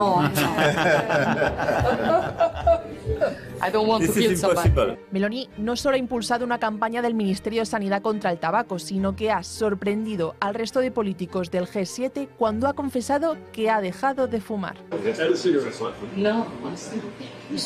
I don't want to feel so bad. Meloni no solo ha impulsado una campaña del Ministerio de Sanidad contra el tabaco, sino que ha sorprendido al resto de políticos del G7 cuando ha confesado que ha dejado de fumar. No,